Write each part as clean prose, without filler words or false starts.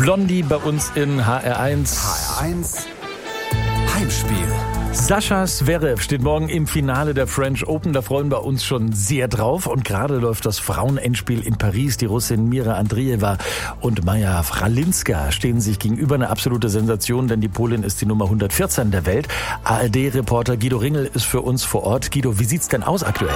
Blondie bei uns in HR1. HR1 Heimspiel. Sascha Zverev steht morgen im Finale der French Open. Da freuen wir uns schon sehr drauf. Und gerade läuft das Frauenendspiel in Paris. Die Russin Mira Andreeva und Maja Fralinska stehen sich gegenüber. Eine absolute Sensation, denn die Polin ist die Nummer 114 der Welt. ARD-Reporter Guido Ringel ist für uns vor Ort. Guido, wie sieht's denn aus aktuell?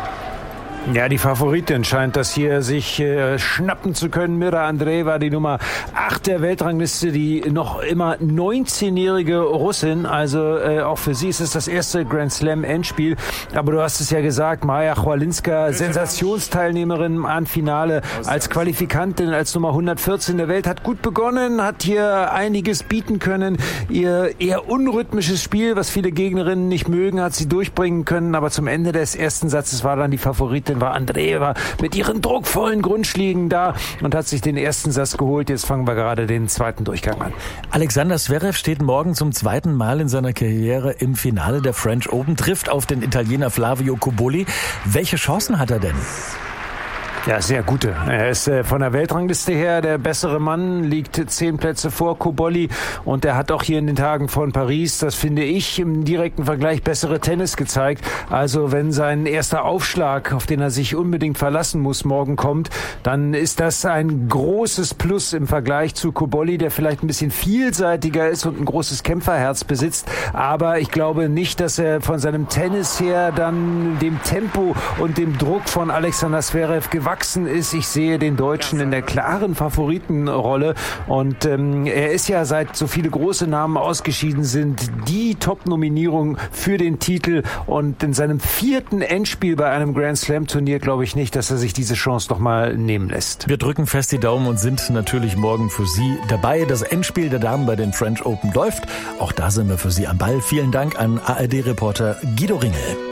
Ja, die Favoritin scheint das hier sich schnappen zu können. Mira Andreeva, die Nummer 8 der Weltrangliste, die noch immer 19-jährige Russin. Also auch für sie ist es das erste Grand Slam Endspiel. Aber du hast es ja gesagt, Maja Fralinska, Sensationsteilnehmerin am Finale als Qualifikantin, als Nummer 114 der Welt, hat gut begonnen, hat hier einiges bieten können. Ihr eher unrhythmisches Spiel, was viele Gegnerinnen nicht mögen, hat sie durchbringen können. Aber zum Ende des ersten Satzes war dann die Favoritin, war Andreeva mit ihren druckvollen Grundschlägen da und hat sich den ersten Satz geholt. Jetzt fangen wir gerade den zweiten Durchgang an. Alexander Zverev steht morgen zum zweiten Mal in seiner Karriere im Finale der French Open, trifft auf den Italiener Flavio Cobolli. Welche Chancen hat er denn? Ja, sehr gute. Er ist von der Weltrangliste her der bessere Mann, liegt 10 Plätze vor Cobolli und er hat auch hier in den Tagen von Paris, das finde ich, im direkten Vergleich bessere Tennis gezeigt. Also wenn sein erster Aufschlag, auf den er sich unbedingt verlassen muss, morgen kommt, dann ist das ein großes Plus im Vergleich zu Cobolli, der vielleicht ein bisschen vielseitiger ist und ein großes Kämpferherz besitzt. Aber ich glaube nicht, dass er von seinem Tennis her dann dem Tempo und dem Druck von Alexander Zverev gewachsen ist. Ich sehe den Deutschen in der klaren Favoritenrolle und er ist ja, seit so viele große Namen ausgeschieden sind, die Top-Nominierung für den Titel und in seinem 4. Endspiel bei einem Grand Slam-Turnier glaube ich nicht, dass er sich diese Chance noch mal nehmen lässt. Wir drücken fest die Daumen und sind natürlich morgen für Sie dabei. Das Endspiel der Damen bei den French Open läuft. Auch da sind wir für Sie am Ball. Vielen Dank an ARD-Reporter Guido Ringel.